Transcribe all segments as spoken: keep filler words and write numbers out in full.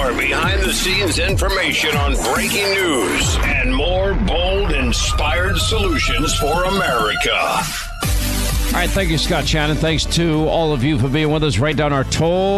more behind-the-scenes information on breaking news and more bold, inspired solutions for America. All right, thank you, Scott Shannon. Thanks to all of you for being with us. Write down our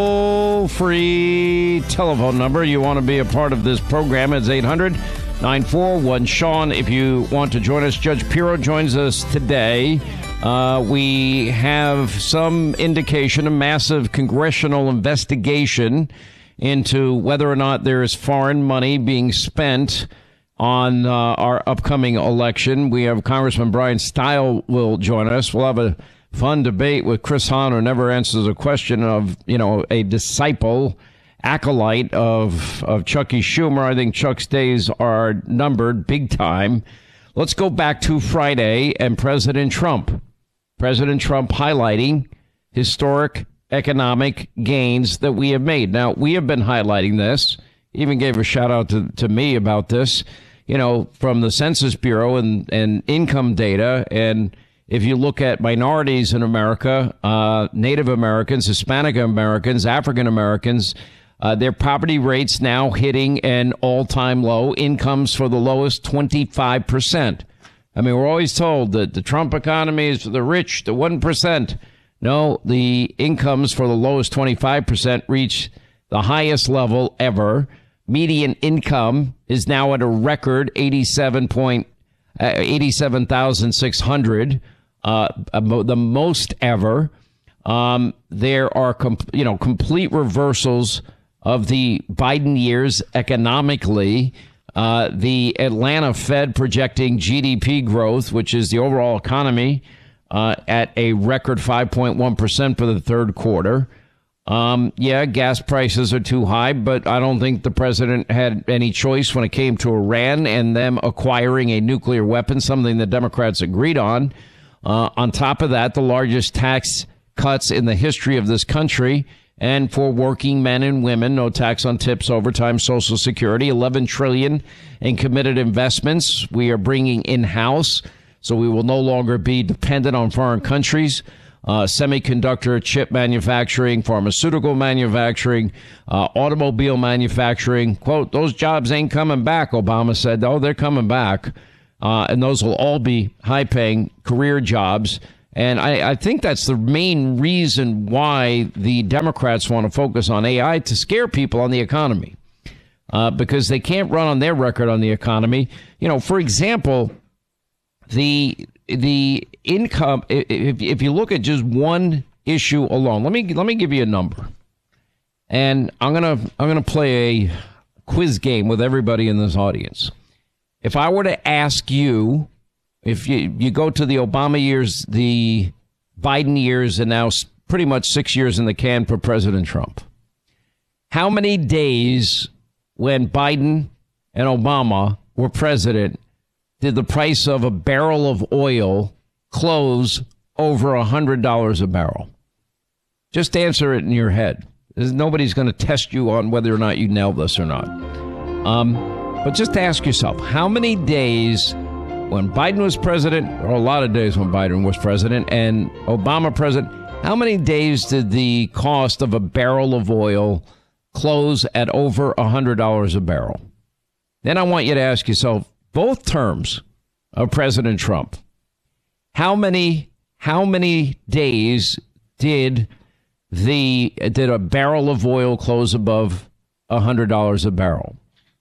toll-free telephone number. You want to be a part of this program. It's eight hundred, nine four one, Sean. If you want to join us, Judge Pirro joins us today. Uh, we have some indication, a massive congressional investigation into whether or not there is foreign money being spent on uh, our upcoming election. We have Congressman Brian Stile will join us. We'll have a fun debate with Chris Hahn, who never answers a question of, you know, a disciple, acolyte of, of Chucky Schumer. I think Chuck's days are numbered big time. Let's go back to Friday and President Trump. President Trump highlighting historic economic gains that we have made. Now, we have been highlighting this, even gave a shout out to, to me about this, you know, from the Census Bureau and, and income data. And if you look at minorities in America, uh, Native Americans, Hispanic Americans, African Americans, uh, their poverty rates now hitting an all-time low, incomes for the lowest twenty-five percent. I mean, we're always told that the Trump economy is for the rich, the one percent. No, the incomes for the lowest twenty-five percent reach the highest level ever. Median income is now at a record eighty-seven thousand six hundred, uh, the most ever. Um, there are, com- you know, complete reversals of the Biden years economically. Uh, the Atlanta Fed projecting G D P growth, which is the overall economy, uh, at a record five point one percent for the third quarter. Um, yeah, gas prices are too high, but I don't think the president had any choice when it came to Iran and them acquiring a nuclear weapon, something the Democrats agreed on. Uh, on top of that, the largest tax cuts in the history of this country. And for working men and women, no tax on tips, overtime, Social Security, eleven trillion dollars in committed investments we are bringing in-house, so we will no longer be dependent on foreign countries. Uh, semiconductor chip manufacturing, pharmaceutical manufacturing, uh, automobile manufacturing. Quote, those jobs ain't coming back, Obama said. Oh, they're coming back. Uh, and those will all be high-paying career jobs. And I, I think that's the main reason why the Democrats want to focus on A I, to scare people on the economy, uh, because they can't run on their record on the economy. You know, for example, the the income, if, if you look at just one issue alone, let me let me give you a number. And I'm going to I'm going to play a quiz game with everybody in this audience. If I were to ask you, if you, you go to the Obama years, the Biden years, and now pretty much six years in the can for President Trump, how many days when Biden and Obama were president did the price of a barrel of oil close over one hundred dollars a barrel? Just answer it in your head. There's, nobody's going to test you on whether or not you nail this or not. Um, but just ask yourself, how many days when Biden was president, or a lot of days when Biden was president, and Obama president, how many days did the cost of a barrel of oil close at over one hundred dollars a barrel? Then I want you to ask yourself, both terms of President Trump, how many how many days did the did a barrel of oil close above one hundred dollars a barrel?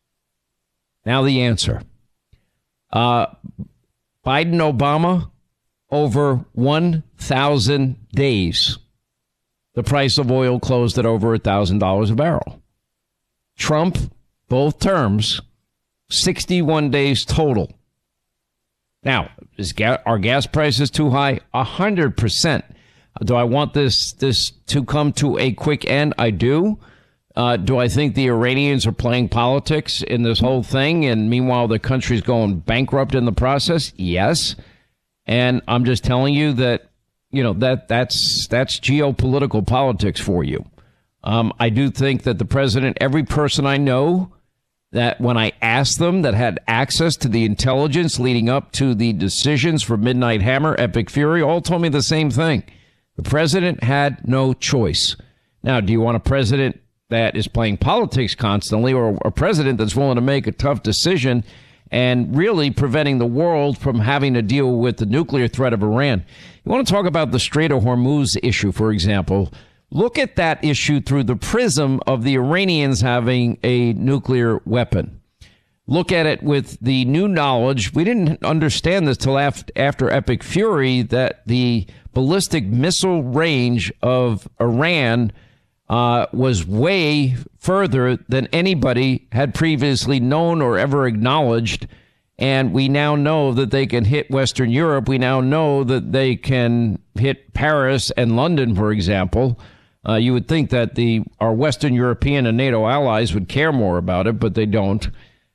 Now the answer. Uh, Biden, Obama, over one thousand days. The price of oil closed at over one thousand dollars a barrel. Trump, both terms, sixty-one days total. Now, is ga- are gas prices too high? one hundred percent. Do I want this this to come to a quick end? I do. Uh, do I think the Iranians are playing politics in this whole thing, and meanwhile the country's going bankrupt in the process? Yes. And I'm just telling you that, you know, that that's that's geopolitical politics for you. Um, I do think that the president, every person I know that when I asked them that had access to the intelligence leading up to the decisions for Midnight Hammer, Epic Fury, all told me the same thing. The president had no choice. Now, do you want a president that is playing politics constantly, or a president that's willing to make a tough decision and really preventing the world from having to deal with the nuclear threat of Iran. You want to talk about the Strait of Hormuz issue, for example. Look at that issue through the prism of the Iranians having a nuclear weapon. Look at it with the new knowledge. We didn't understand this till after Epic Fury, that the ballistic missile range of Iran uh, was way further than anybody had previously known or ever acknowledged. And we now know that they can hit Western Europe. We now know that they can hit Paris and London, for example. Uh, you would think that the our Western European and NATO allies would care more about it, but they don't.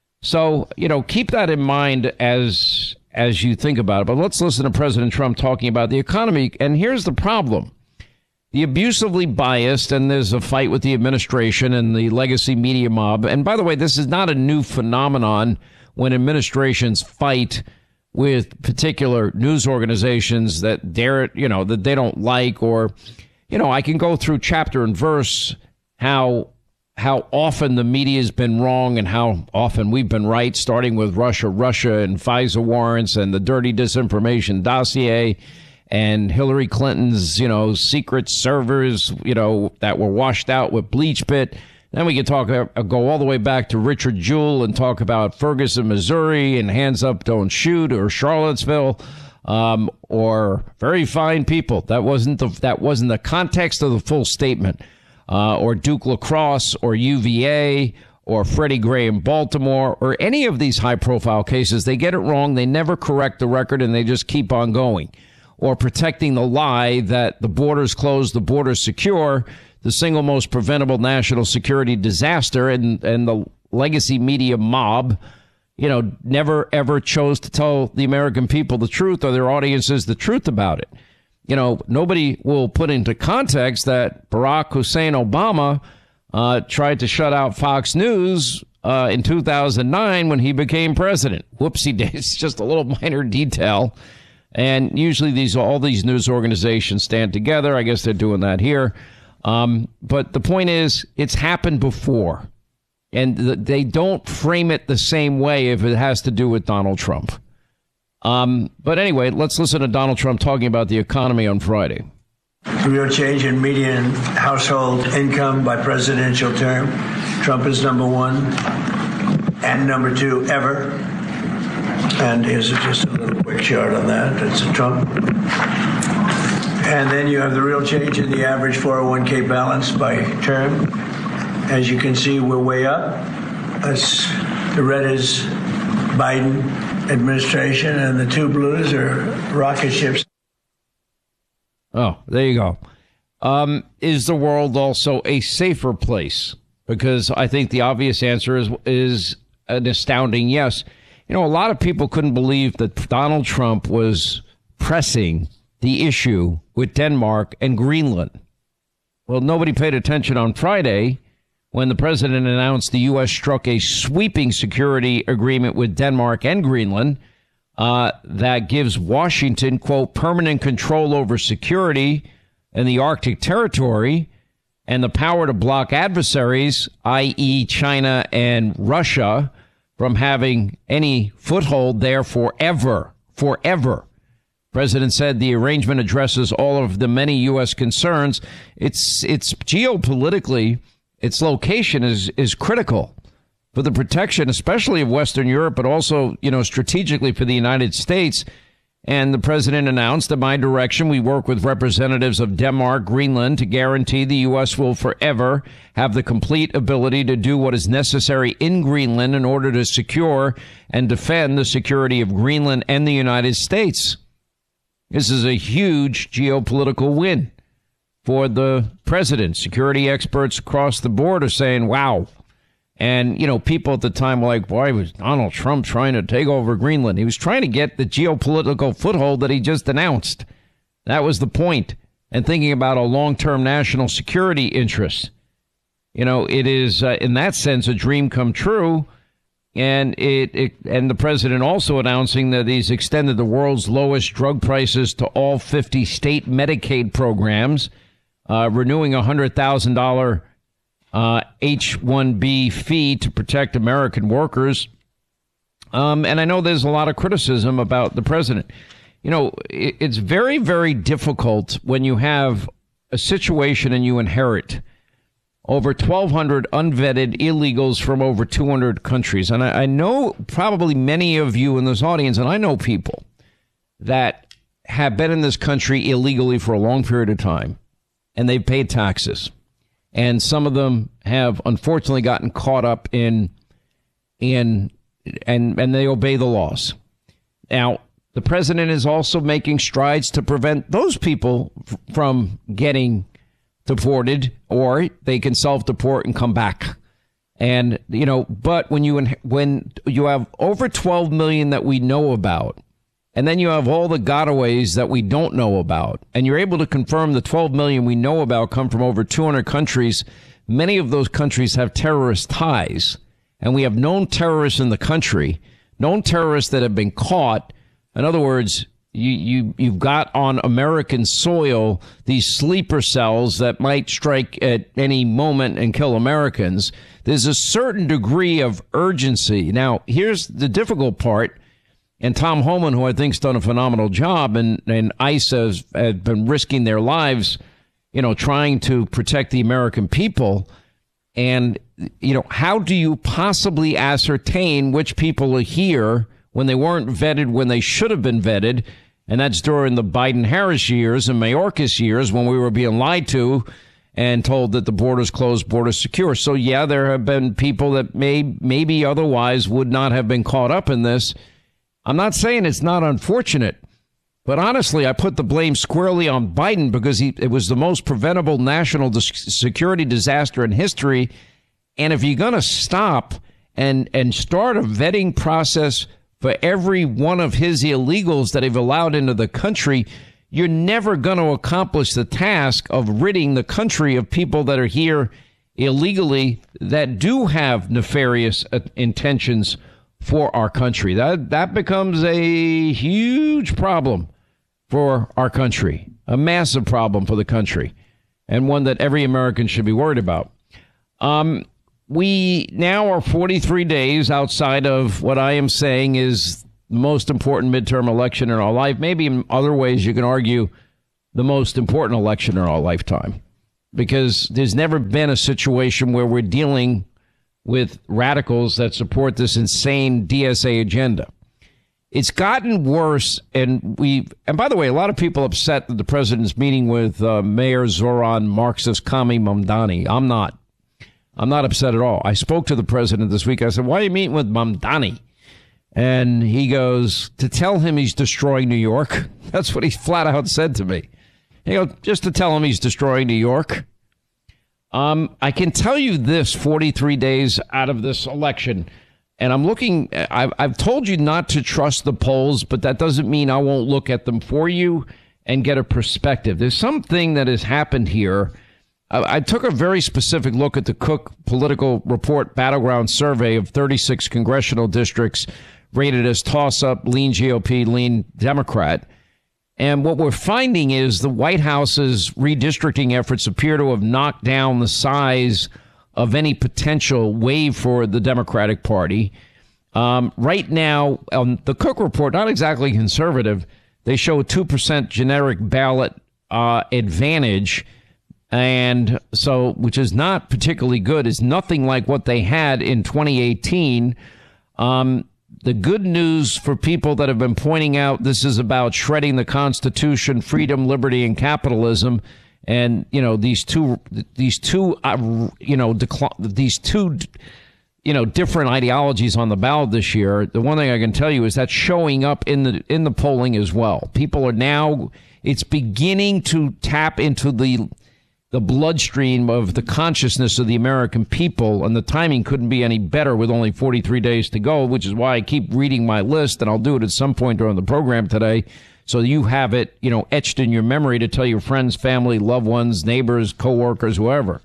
So, you know, keep that in mind as as you think about it. But let's listen to President Trump talking about the economy. And here's the problem. The abusively biased, and there's a fight with the administration and the legacy media mob. And by the way, this is not a new phenomenon when administrations fight with particular news organizations that dare, you know, that they don't like. Or, you know, I can go through chapter and verse how how often the media has been wrong and how often we've been right, starting with Russia, Russia and FISA warrants and the dirty disinformation dossier and Hillary Clinton's, you know, secret servers, you know, that were washed out with BleachBit. Then we can talk, uh, go all the way back to Richard Jewell and talk about Ferguson, Missouri, and Hands Up, Don't Shoot, or Charlottesville, um, or very fine people. That wasn't the that wasn't the context of the full statement. Uh, or Duke Lacrosse, or U V A, or Freddie Gray in Baltimore, or any of these high-profile cases. They get it wrong. They never correct the record, and they just keep on going. Or protecting the lie that the border's closed, the border's secure, the single most preventable national security disaster, and, and the legacy media mob, you know, never, ever chose to tell the American people the truth or their audiences the truth about it. You know, nobody will put into context that Barack Hussein Obama uh, tried to shut out Fox News uh, in two thousand nine when he became president. Whoopsie days, just a little minor detail. And usually these all these news organizations stand together. I guess they're doing that here. Um, but the point is, it's happened before. And th- they don't frame it the same way if it has to do with Donald Trump. Um, but anyway, let's listen to Donald Trump talking about the economy on Friday. The real change in median household income by presidential term. Trump is number one and number two ever. And here's just a little quick chart on that. That's a Trump. And then you have the real change in the average four oh one k balance by term. As you can see, we're way up. That's, the red is Biden administration, and the two blues are rocket ships. Oh, there you go. Um, is the world also a safer place? Because I think the obvious answer is is an astounding yes. You know, a lot of people couldn't believe that Donald Trump was pressing the issue with Denmark and Greenland. Well, nobody paid attention on Friday when the president announced the U S struck a sweeping security agreement with Denmark and Greenland uh, that gives Washington, quote, permanent control over security in the Arctic territory and the power to block adversaries, that is. China and Russia, from having any foothold there forever, forever. President said the arrangement addresses all of the many U S concerns. It's, it's geopolitically, its location is, is critical for the protection, especially of Western Europe, but also, you know, strategically for the United States. And the president announced, in my direction, we work with representatives of Denmark, Greenland to guarantee the U S will forever have the complete ability to do what is necessary in Greenland in order to secure and defend the security of Greenland and the United States. This is a huge geopolitical win for the president. Security experts across the board are saying, wow. And, you know, people at the time were like, why was Donald Trump trying to take over Greenland? He was trying to get the geopolitical foothold that he just announced. That was the point. And thinking about a long-term national security interest. You know, it is, uh, in that sense, a dream come true. And it, it and the president also announcing that he's extended the world's lowest drug prices to all fifty state Medicaid programs, uh, renewing a one hundred thousand dollars uh, H one B fee to protect American workers. Um, and I know there's a lot of criticism about the president. You know, it, it's very, very difficult when you have a situation and you inherit over twelve hundred unvetted illegals from over two hundred countries. And I, I know probably many of you in this audience, and I know people that have been in this country illegally for a long period of time, and they've paid taxes. And some of them have unfortunately gotten caught up in, in, and, and they obey the laws. Now, the president is also making strides to prevent those people f- from getting deported, or they can self-deport and come back. And, you know, but when you when you have over twelve million that we know about, and then you have all the gotaways that we don't know about, and you're able to confirm the twelve million we know about come from over two hundred countries, many of those countries have terrorist ties. And we have known terrorists in the country, known terrorists that have been caught. In other words, You, you, you've got on American soil these sleeper cells that might strike at any moment and kill Americans. There's a certain degree of urgency. Now, here's the difficult part. And Tom Homan, who I think has done a phenomenal job, and, and ICE has, has been risking their lives, you know, trying to protect the American people. And, you know, how do you possibly ascertain which people are here when they weren't vetted, when they should have been vetted? And that's during the Biden-Harris years and Mayorkas years when we were being lied to and told that the border's closed, border's secure. So, yeah, there have been people that may maybe otherwise would not have been caught up in this. I'm not saying it's not unfortunate, but honestly, I put the blame squarely on Biden because he, it was the most preventable national dis- security disaster in history. And if you're going to stop and and start a vetting process for every one of his illegals that have allowed into the country, you're never going to accomplish the task of ridding the country of people that are here illegally that do have nefarious intentions for our country. That that becomes a huge problem for our country, a massive problem for the country, and one that every American should be worried about. Um, We now are forty-three days outside of what I am saying is the most important midterm election in our life. Maybe in other ways you can argue the most important election in our lifetime, because there's never been a situation where we're dealing with radicals that support this insane D S A agenda. It's gotten worse. And we and by the way, a lot of people upset that the president's meeting with uh, Mayor Zoran Marxist Kami Mamdani. I'm not. I'm not upset at all. I spoke to the president this week. I said, why are you meeting with Mamdani? And he goes, to tell him he's destroying New York. That's what he flat out said to me. He goes, just to tell him he's destroying New York. Um, I can tell you this, forty-three days out of this election, and I'm looking, I've, I've told you not to trust the polls, but that doesn't mean I won't look at them for you and get a perspective. There's something that has happened here. I took a very specific look at the Cook Political Report Battleground Survey of thirty-six congressional districts rated as toss-up, lean G O P, lean Democrat. And what we're finding is the White House's redistricting efforts appear to have knocked down the size of any potential wave for the Democratic Party. Um, right now, on the Cook Report, not exactly conservative, they show a two percent generic ballot uh, advantage. And so, which is not particularly good, is nothing like what they had in twenty eighteen. Um, the good news for people that have been pointing out this is about shredding the Constitution, freedom, liberty, and capitalism. And, you know, these two, these two, uh, you know, decl- these two, you know, different ideologies on the ballot this year. The one thing I can tell you is that's showing up in the in the polling as well. People are now, it's beginning to tap into the the bloodstream of the consciousness of the American people, and the timing couldn't be any better with only forty-three days to go, which is why I keep reading my list, and I'll do it at some point during the program today, so you have it, you know, etched in your memory to tell your friends, family, loved ones, neighbors, coworkers, whoever.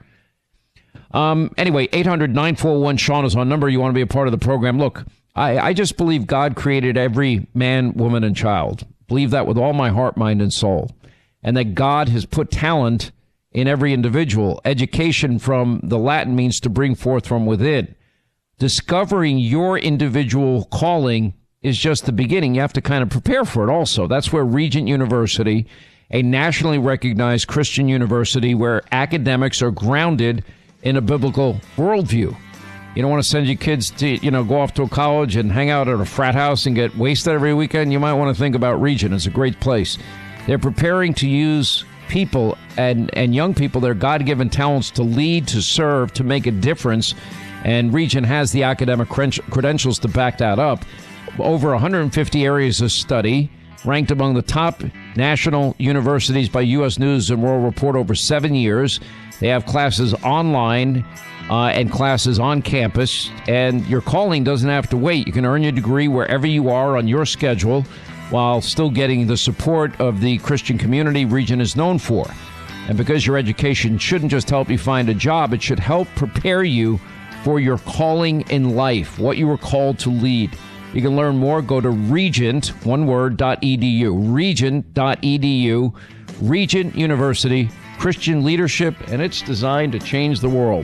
Um, anyway, eight hundred nine four one Sean is on number. You want to be a part of the program. Look, I, I just believe God created every man, woman, and child. Believe that with all my heart, mind, and soul. And that God has put talent in every individual. Education from the Latin means to bring forth from within. Discovering your individual calling is just the beginning. You have to kind of prepare for it also. That's where Regent University, a nationally recognized Christian university where academics are grounded in a biblical worldview. You don't want to send your kids to, you know, go off to a college and hang out at a frat house and get wasted every weekend. You might want to think about Regent. It's a great place. They're preparing to use people and, and young people, their God-given talents to lead, to serve, to make a difference. And Regent has the academic credentials to back that up. Over one hundred fifty areas of study, ranked among the top national universities by U S News and World Report over seven years. They have classes online uh, and classes on campus, and your calling doesn't have to wait. You can earn your degree wherever you are on your schedule while still getting the support of the Christian community Regent is known for. And because your education shouldn't just help you find a job, it should help prepare you for your calling in life, what you were called to lead. You can learn more. Go to regent, one word, dot edu, regent dot edu, Regent University, Christian leadership, and it's designed to change the world.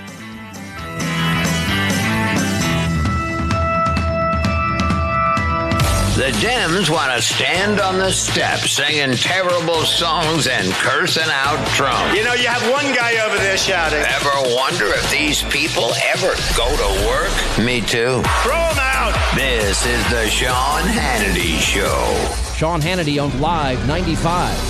The Dems want to stand on the steps singing terrible songs and cursing out Trump. You know, you have one guy over there shouting. Ever wonder if these people ever go to work? Me too. Throw them out. This is the Sean Hannity Show. Sean Hannity on Live ninety-five.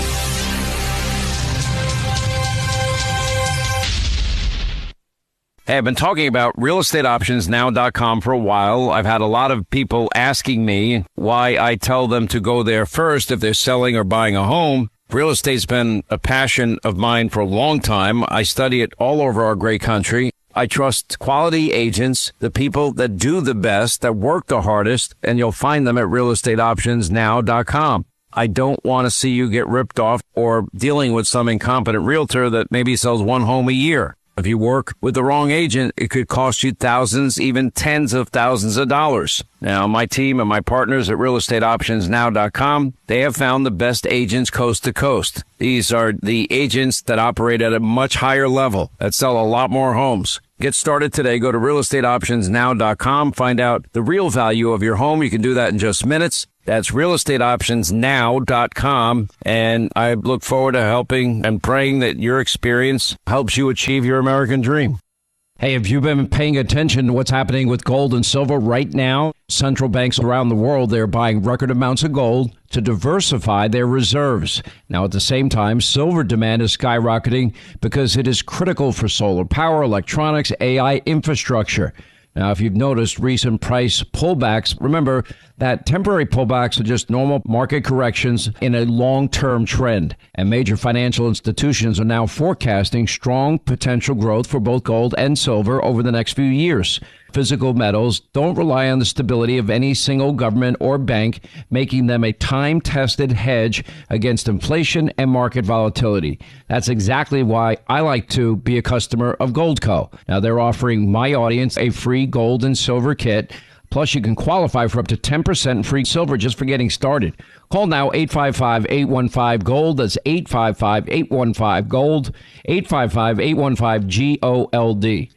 Hey, I've been talking about real estate options now dot com for a while. I've had a lot of people asking me why I tell them to go there first if they're selling or buying a home. Real estate's been a passion of mine for a long time. I study it all over our great country. I trust quality agents, the people that do the best, that work the hardest, and you'll find them at real estate options now dot com. I don't want to see you get ripped off or dealing with some incompetent realtor that maybe sells one home a year. If you work with the wrong agent, it could cost you thousands, even tens of thousands of dollars. Now, my team and my partners at real estate options now dot com, they have found the best agents coast to coast. These are the agents that operate at a much higher level, that sell a lot more homes. Get started today. Go to real estate options now dot com. Find out the real value of your home. You can do that in just minutes. That's real estate options now dot com. And I look forward to helping and praying that your experience helps you achieve your American dream. Hey, have you been paying attention to what's happening with gold and silver right now? Central banks around the world, they're buying record amounts of gold to diversify their reserves. Now, at the same time, silver demand is skyrocketing because it is critical for solar power, electronics, A I infrastructure. Now, if you've noticed recent price pullbacks, remember that temporary pullbacks are just normal market corrections in a long-term trend. And major financial institutions are now forecasting strong potential growth for both gold and silver over the next few years. Physical metals don't rely on the stability of any single government or bank, making them a time-tested hedge against inflation and market volatility. That's exactly why I like to be a customer of Goldco. Now, they're offering my audience a free gold and silver kit. Plus, you can qualify for up to ten percent free silver just for getting started. Call now, eight five five, eight one five, GOLD. That's eight five five, eight one five, GOLD, eight five five, eight one five, G O L D.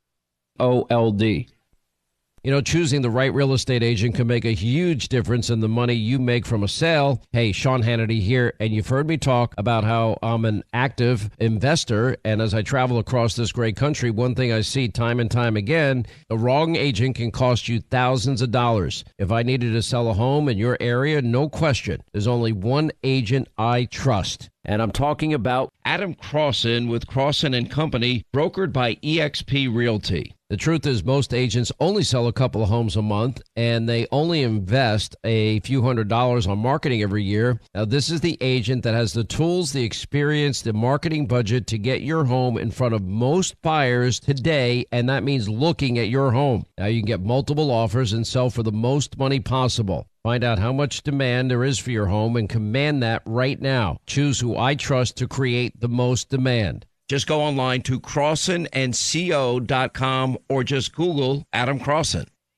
O L D. You know, choosing the right real estate agent can make a huge difference in the money you make from a sale. Hey, Sean Hannity here, and you've heard me talk about how I'm an active investor, and as I travel across this great country, one thing I see time and time again, the wrong agent can cost you thousands of dollars. If I needed to sell a home in your area, no question, there's only one agent I trust. And I'm talking about Adam Crossan with Crossan and Company, brokered by E X P Realty. The truth is most agents only sell a couple of homes a month, and they only invest a few hundred dollars on marketing every year. Now, this is the agent that has the tools, the experience, the marketing budget to get your home in front of most buyers today, and that means looking at your home. Now, you can get multiple offers and sell for the most money possible. Find out how much demand there is for your home and command that right now. Choose who I trust to create the most demand. Just go online to crossan and co dot com or just Google Adam Crossan.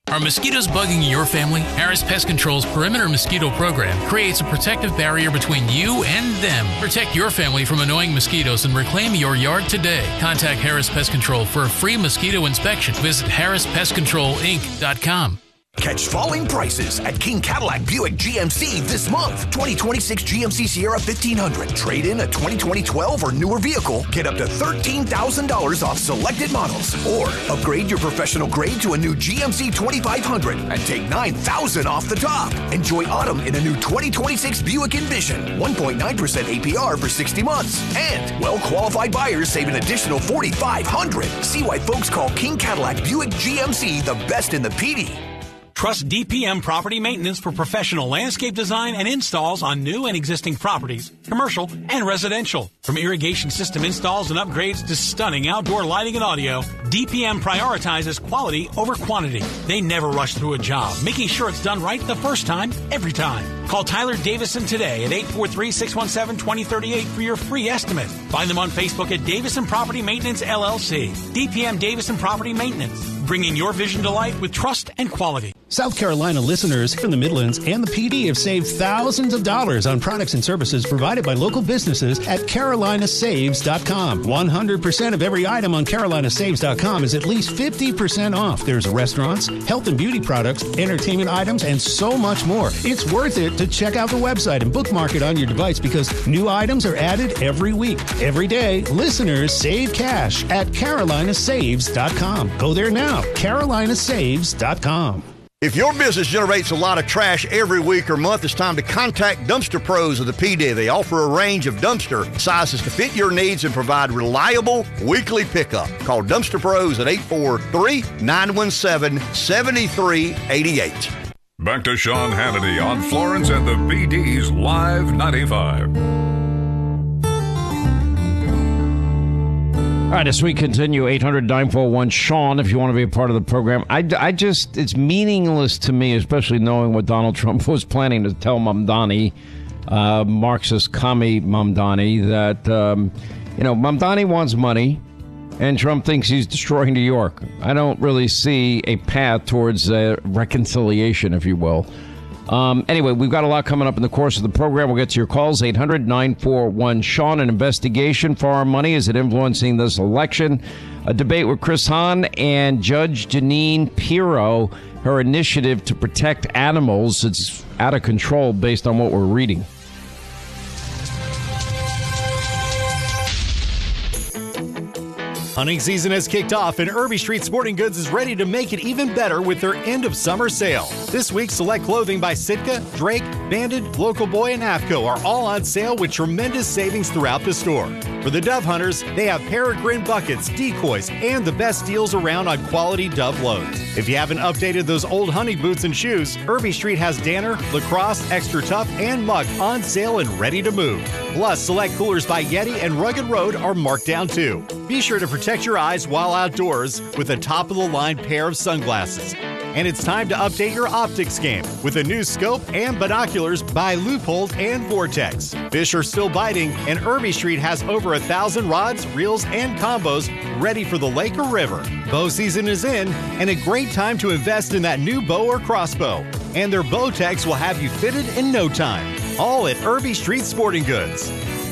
Are mosquitoes bugging your family? Harris Pest Control's Perimeter Mosquito Program creates a protective barrier between you and them. Protect your family from annoying mosquitoes and reclaim your yard today. Contact Harris Pest Control for a free mosquito inspection. Visit harris pest control inc dot com. Catch falling prices at King Cadillac Buick G M C this month. twenty twenty-six G M C Sierra fifteen hundred. Trade in a twenty twenty twelve or newer vehicle. Get up to thirteen thousand dollars off selected models. Or upgrade your professional grade to a new G M C twenty-five hundred and take nine thousand dollars off the top. Enjoy autumn in a new twenty twenty-six Buick Envision. one point nine percent A P R for sixty months. And well-qualified buyers save an additional forty-five hundred dollars. See why folks call King Cadillac Buick G M C the best in the P D. Trust D P M Property Maintenance for professional landscape design and installs on new and existing properties, commercial and residential. From irrigation system installs and upgrades to stunning outdoor lighting and audio, D P M prioritizes quality over quantity. They never rush through a job, making sure it's done right the first time, every time. Call Tyler Davison today at eight four three, six one seven, two zero three eight for your free estimate. Find them on Facebook at Davison Property Maintenance, L L C. D P M Davison Property Maintenance, bringing your vision to life with trust and quality. South Carolina listeners from the Midlands and the P D have saved thousands of dollars on products and services provided by local businesses at carolina saves dot com. one hundred percent of every item on carolina saves dot com is at least fifty percent off. There's restaurants, health and beauty products, entertainment items, and so much more. It's worth it to check out the website and bookmark it on your device because new items are added every week. Every day, listeners save cash at carolina saves dot com. Go there now, carolina saves dot com. If your business generates a lot of trash every week or month, it's time to contact Dumpster Pros of the P D. They offer a range of dumpster sizes to fit your needs and provide reliable weekly pickup. Call Dumpster Pros at eight four three, nine one seven, seven three eight eight. Back to Sean Hannity on Florence and the P D's Live ninety-five. All right, as we continue, eight hundred, nine four one, Sean, if you want to be a part of the program. I, I just, it's meaningless to me, especially knowing what Donald Trump was planning to tell Mamdani, uh, Marxist commie Mamdani, that, um, you know, Mamdani wants money, and Trump thinks he's destroying New York. I don't really see a path towards uh, reconciliation, if you will. Um, anyway, we've got a lot coming up in the course of the program. We'll get to your calls. eight hundred, nine four one, Sean. An investigation for our money. Is it influencing this election? A debate with Chris Hahn and Judge Jeanine Pirro. Her initiative to protect animals. It's out of control based on what we're reading. Hunting season has kicked off, and Irby Street Sporting Goods is ready to make it even better with their end of summer sale. This week, select clothing by Sitka, Drake, Bandit, Local Boy, and AFCO are all on sale with tremendous savings throughout the store. For the dove hunters, they have peregrine buckets, decoys, and the best deals around on quality dove loads. If you haven't updated those old hunting boots and shoes, Irby Street has Danner, Lacrosse, Extra Tough, and Muck on sale and ready to move. Plus, select coolers by Yeti and Rugged Road are marked down too. Be sure to protect your eyes while outdoors with a top-of-the-line pair of sunglasses. And it's time to update your optics game with a new scope and binoculars by Leupold and Vortex. Fish are still biting, and Irby Street has over a thousand rods, reels, and combos ready for the lake or river. Bow season is in, and a great time to invest in that new bow or crossbow. And their bow tags will have you fitted in no time. All at Irby Street Sporting Goods.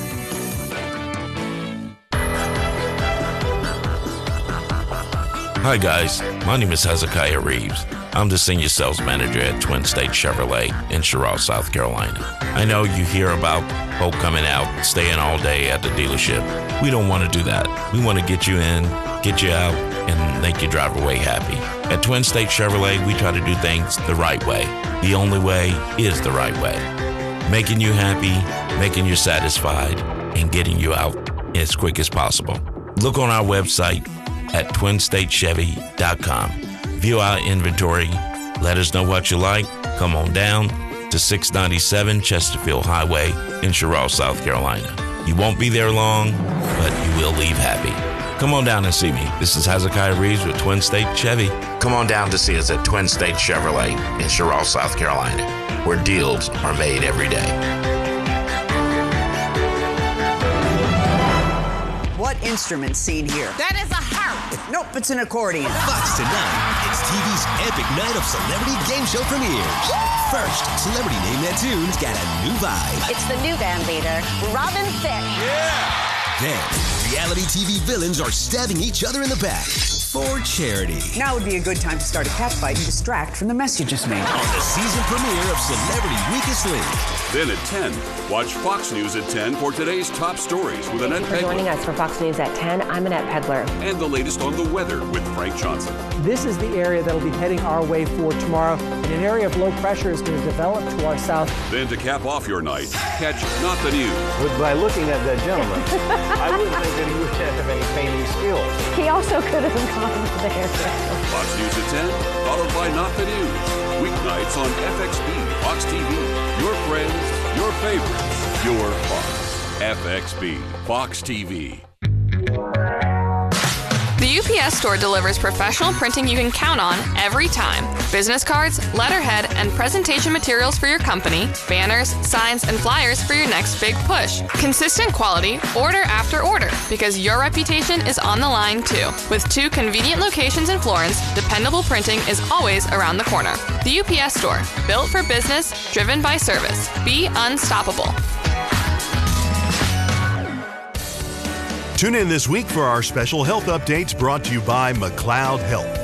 Hi guys, my name is Hezekiah Reeves. I'm the Senior Sales Manager at Twin State Chevrolet in Sherrall, South Carolina. I know you hear about folk coming out, staying all day at the dealership. We don't want to do that. We want to get you in, get you out, and make your driver away happy. At Twin State Chevrolet, we try to do things the right way. The only way is the right way. Making you happy, making you satisfied, and getting you out as quick as possible. Look on our website at twin state chevy dot com. View our inventory. Let us know what you like. Come on down to six ninety-seven Chesterfield Highway in Sherrall, South Carolina. You won't be there long, but you will leave happy. Come on down and see me. This is Hezekiah Reeves with Twin State Chevy. Come on down to see us at Twin State Chevrolet in Sherrall, South Carolina, where deals are made every day. What instrument seen here. That is a harp. Nope, it's an accordion. Fox tonight, it's T V's epic night of celebrity game show premieres. First, Celebrity Name That Tune's got a new vibe. It's the new band leader, Robin Thicke. Yeah! Then, reality T V villains are stabbing each other in the back for charity. Now would be a good time to start a catfight and distract from the mess you just made. On the season premiere of Celebrity Weakest Link. Then at ten, watch Fox News at ten for today's top stories with Annette Thank you for Pedler. joining us for Fox News at ten. I'm Annette Pedler. And the latest on the weather with Frank Johnson. This is the area that'll be heading our way for tomorrow. And an area of low pressure is going to develop to our south. Then to cap off your night, catch Not the News. But by looking at that gentleman, I wouldn't think that he would have any painting skills. He also could have gone there. Fox News at ten, followed by Not the News. Weeknights on F X B, Fox T V. Your friends, your favorites, your Fox. F X B, Fox T V. The U P S Store delivers professional printing you can count on every time. Business cards, letterhead, and presentation materials for your company, banners, signs, and flyers for your next big push. Consistent quality, order after order, because your reputation is on the line too. With two convenient locations in Florence, dependable printing is always around the corner. The U P S Store, built for business, driven by service. Be unstoppable. Tune in this week for our special health updates brought to you by McLeod Health.